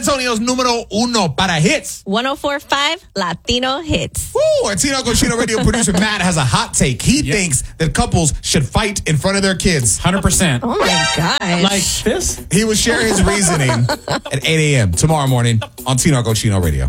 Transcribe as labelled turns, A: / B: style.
A: Antonio's numero uno para hits.
B: 104.5 Latino Hits.
A: Woo! Our Tino Cochino radio producer Matt has a hot take. He thinks that couples should fight in front of their kids.
C: 100%.
B: Oh my gosh.
C: Like this?
A: He will share his reasoning at 8 a.m. tomorrow morning on Tino Cochino Radio.